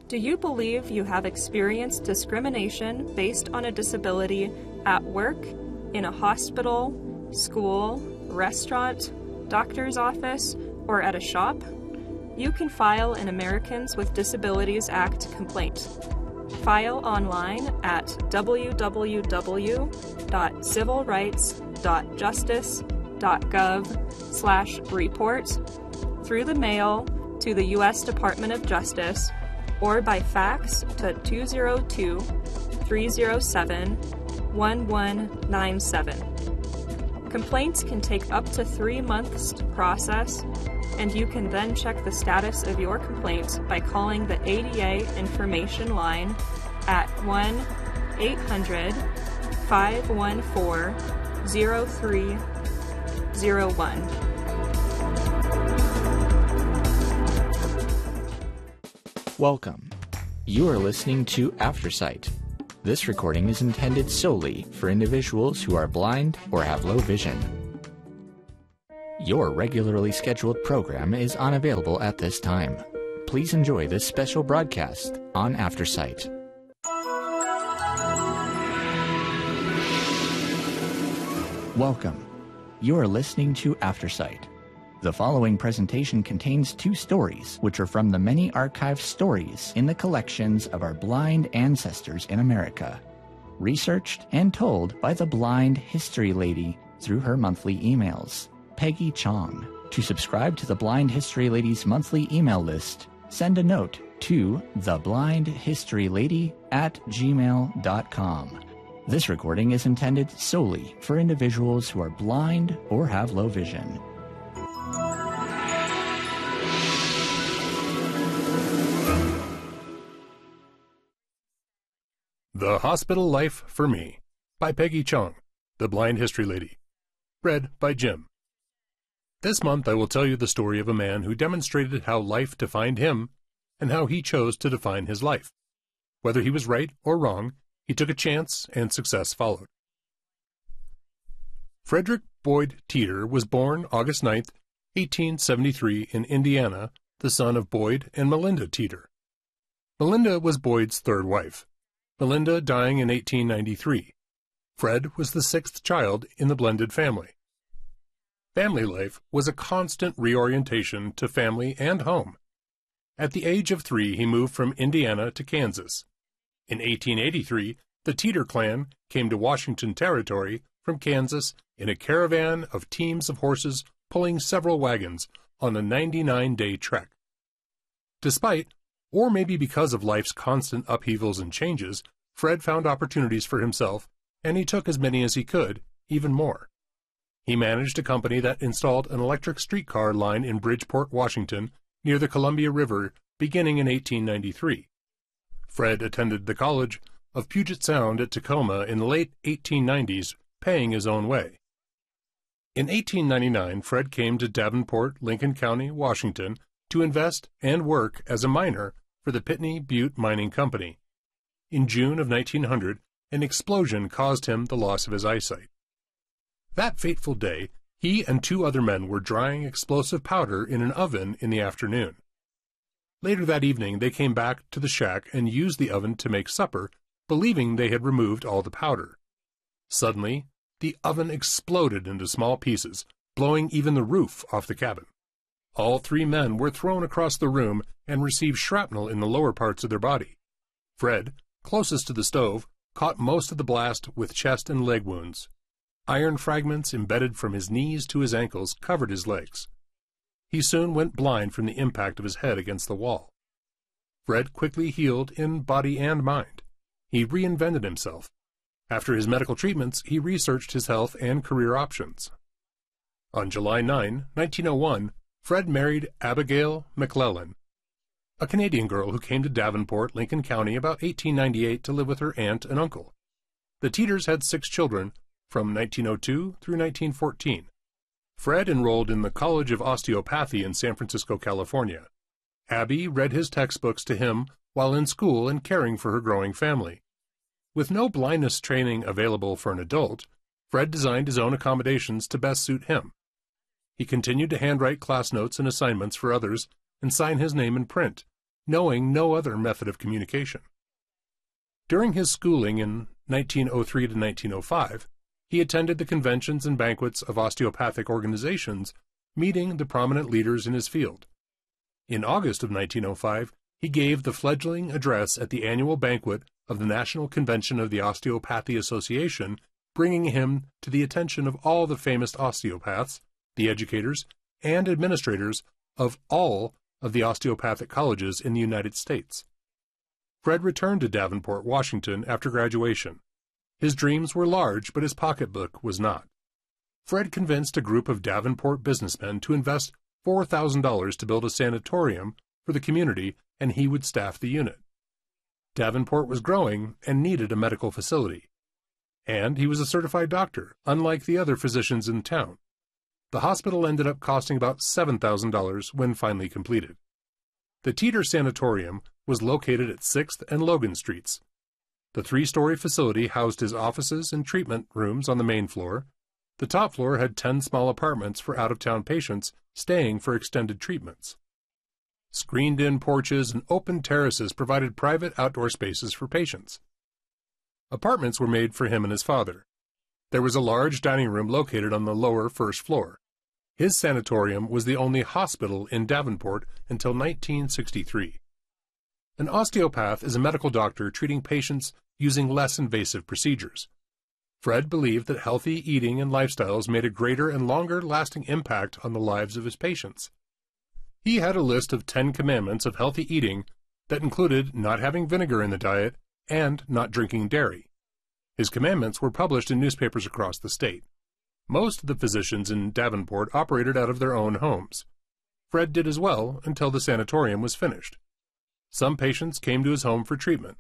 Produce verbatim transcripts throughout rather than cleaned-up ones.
Do you believe you have experienced discrimination based on a disability at work, in a hospital, school, restaurant, doctor's office, or at a shop? You can file an Americans with Disabilities Act complaint. File online at w w w dot civil rights dot justice dot gov slash report, through the mail to the U S Department of Justice, or by fax to two oh two, three oh seven, one one nine seven. Complaints can take up to three months to process, and you can then check the status of your complaint by calling the A D A information line at one eight hundred, five one four, oh three oh one. Welcome. You are listening to Aftersight. This recording is intended solely for individuals who are blind or have low vision. Your regularly scheduled program is unavailable at this time. Please enjoy this special broadcast on Aftersight. Welcome. You are listening to Aftersight. The following presentation contains two stories, which are from the many archived stories in the collections of our blind ancestors in America, researched and told by the Blind History Lady through her monthly emails, Peggy Chong. To subscribe to the Blind History Lady's monthly email list, send a note to theblindhistorylady at gmail dot com. This recording is intended solely for individuals who are blind or have low vision. The Hospital Life for Me by Peggy Chong, the Blind History Lady. Read by Jim. This month I will tell you the story of a man who demonstrated how life defined him and how he chose to define his life. Whether he was right or wrong, he took a chance and success followed. Frederick Boyd Teeter was born August ninth, eighteen seventy-three in Indiana, the son of Boyd and Melinda Teeter. Melinda was Boyd's third wife, Melinda dying in eighteen ninety-three. Fred was the sixth child in the blended family. Family life was a constant reorientation to family and home. At the age of three, he moved from Indiana to Kansas. In eighteen eighty-three, the Teeter clan came to Washington Territory from Kansas in a caravan of teams of horses pulling several wagons on a ninety-nine day trek. Despite, or maybe because of life's constant upheavals and changes, Fred found opportunities for himself, and he took as many as he could, even more. He managed a company that installed an electric streetcar line in Bridgeport, Washington, near the Columbia River, beginning in eighteen ninety-three. Fred attended the College of Puget Sound at Tacoma in the late eighteen nineties, paying his own way. In eighteen ninety-nine, Fred came to Davenport, Lincoln County, Washington, to invest and work as a miner for the Pitney Butte Mining Company. In June of nineteen hundred, an explosion caused him the loss of his eyesight. That fateful day, he and two other men were drying explosive powder in an oven in the afternoon. Later that evening, they came back to the shack and used the oven to make supper, believing they had removed all the powder. Suddenly, the oven exploded into small pieces, blowing even the roof off the cabin. All three men were thrown across the room and received shrapnel in the lower parts of their body. Fred, closest to the stove, caught most of the blast with chest and leg wounds. Iron fragments embedded from his knees to his ankles covered his legs. He soon went blind from the impact of his head against the wall. Fred quickly healed in body and mind. He reinvented himself. After his medical treatments, he researched his health and career options. On July ninth, nineteen oh one, Fred married Abigail McClellan, a Canadian girl who came to Davenport, Lincoln County about eighteen ninety-eight to live with her aunt and uncle. The Teeters had six children from nineteen oh two through nineteen fourteen. Fred enrolled in the College of Osteopathy in San Francisco, California. Abby read his textbooks to him while in school and caring for her growing family. With no blindness training available for an adult, Fred designed his own accommodations to best suit him. He continued to handwrite class notes and assignments for others and sign his name in print, knowing no other method of communication. During his schooling in nineteen oh three to nineteen oh five, he attended the conventions and banquets of osteopathic organizations, meeting the prominent leaders in his field. In August of nineteen oh five, he gave the fledgling address at the annual banquet of the National Convention of the Osteopathy Association, bringing him to the attention of all the famous osteopaths, the educators, and administrators of all of the osteopathic colleges in the United States. Fred returned to Davenport, Washington after graduation. His dreams were large, but his pocketbook was not. Fred convinced a group of Davenport businessmen to invest four thousand dollars to build a sanatorium for the community, and he would staff the unit. Davenport was growing and needed a medical facility. And he was a certified doctor, unlike the other physicians in town. The hospital ended up costing about seven thousand dollars when finally completed. The Teeter Sanatorium was located at sixth and Logan Streets. The three-story facility housed his offices and treatment rooms on the main floor. The top floor had ten small apartments for out-of-town patients staying for extended treatments. Screened-in porches and open terraces provided private outdoor spaces for patients. Apartments were made for him and his father. There was a large dining room located on the lower first floor. His sanatorium was the only hospital in Davenport until nineteen sixty-three. An osteopath is a medical doctor treating patients using less invasive procedures. Fred believed that healthy eating and lifestyles made a greater and longer-lasting impact on the lives of his patients. He had a list of ten commandments of healthy eating that included not having vinegar in the diet and not drinking dairy. His commandments were published in newspapers across the state. Most of the physicians in Davenport operated out of their own homes. Fred did as well until the sanatorium was finished. Some patients came to his home for treatment.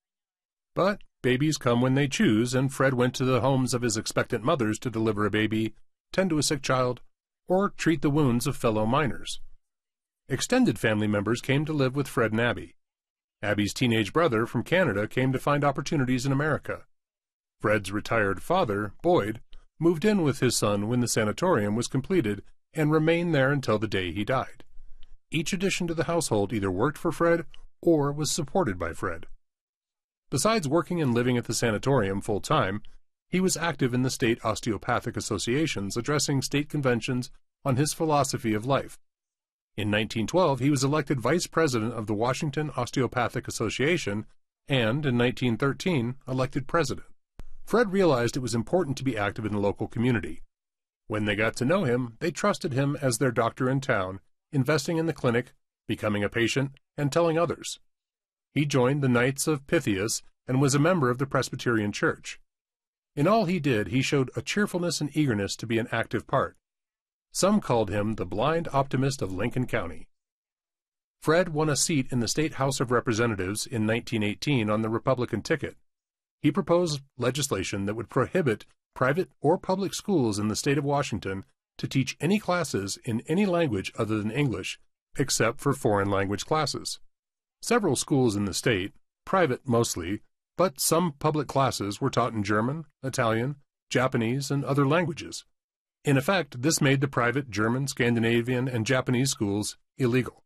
But babies come when they choose, and Fred went to the homes of his expectant mothers to deliver a baby, tend to a sick child, or treat the wounds of fellow miners. Extended family members came to live with Fred and Abby. Abby's teenage brother from Canada came to find opportunities in America. Fred's retired father, Boyd, moved in with his son when the sanatorium was completed and remained there until the day he died. Each addition to the household either worked for Fred or was supported by Fred. Besides working and living at the sanatorium full-time, he was active in the state osteopathic associations, addressing state conventions on his philosophy of life. In nineteen twelve, he was elected vice president of the Washington Osteopathic Association and, in nineteen thirteen, elected president. Fred realized it was important to be active in the local community. When they got to know him, they trusted him as their doctor in town, investing in the clinic, becoming a patient, and telling others. He joined the Knights of Pythias and was a member of the Presbyterian Church. In all he did, he showed a cheerfulness and eagerness to be an active part. Some called him the blind optimist of Lincoln County. Fred won a seat in the State House of Representatives in nineteen eighteen on the Republican ticket. He proposed legislation that would prohibit private or public schools in the state of Washington to teach any classes in any language other than English, except for foreign language classes. Several schools in the state, private mostly, but some public classes were taught in German, Italian, Japanese, and other languages. In effect, this made the private German, Scandinavian, and Japanese schools illegal.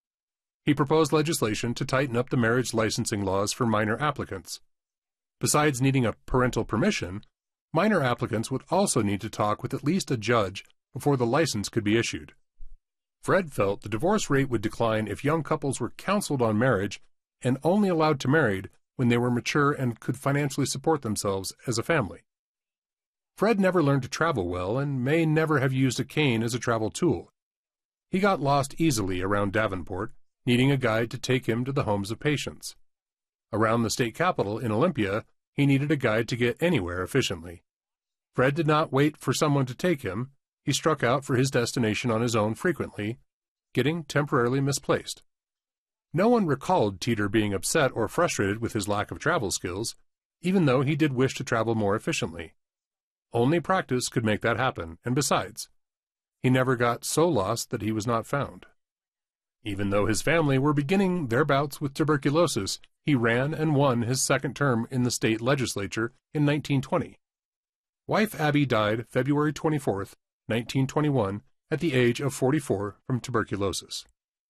He proposed legislation to tighten up the marriage licensing laws for minor applicants. Besides needing a parental permission, minor applicants would also need to talk with at least a judge before the license could be issued. Fred felt the divorce rate would decline if young couples were counseled on marriage and only allowed to marry when they were mature and could financially support themselves as a family. Fred never learned to travel well and may never have used a cane as a travel tool. He got lost easily around Davenport, needing a guide to take him to the homes of patients. Around the state capitol in Olympia, he needed a guide to get anywhere efficiently. Fred did not wait for someone to take him. He struck out for his destination on his own frequently, getting temporarily misplaced. No one recalled Teeter being upset or frustrated with his lack of travel skills, even though he did wish to travel more efficiently. Only practice could make that happen, and besides, he never got so lost that he was not found. Even though his family were beginning their bouts with tuberculosis, he ran and won his second term in the state legislature in nineteen twenty. Wife Abby died February twenty-fourth, nineteen twenty-one, at the age of forty-four from tuberculosis.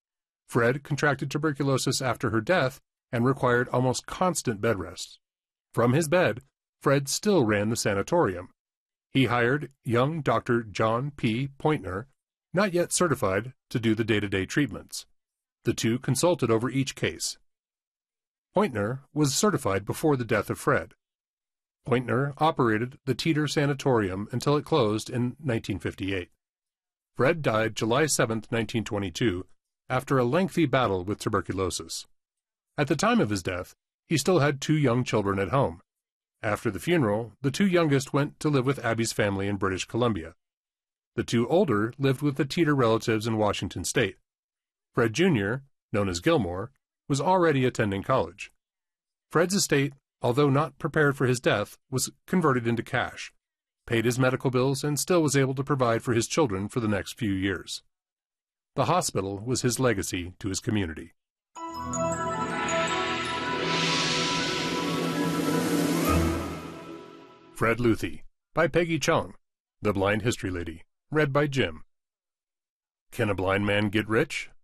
Fred contracted tuberculosis after her death and required almost constant bed rest. From his bed, Fred still ran the sanatorium. He hired young Doctor John P. Pointner, not yet certified, to do the day-to-day treatments. The two consulted over each case. Pointner was certified before the death of Fred. Pointner operated the Teeter Sanatorium until it closed in nineteen fifty-eight. Fred died July seventh, nineteen twenty-two, after a lengthy battle with tuberculosis. At the time of his death, he still had two young children at home. After the funeral, the two youngest went to live with Abby's family in British Columbia. The two older lived with the Teeter relatives in Washington State. Fred Junior, known as Gilmore, was already attending college. Fred's estate, although not prepared for his death, was converted into cash, paid his medical bills, and still was able to provide for his children for the next few years. The hospital was his legacy to his community. Fred Luthi, by Peggy Chung, The Blind History Lady, read by Jim. Can a blind man get rich?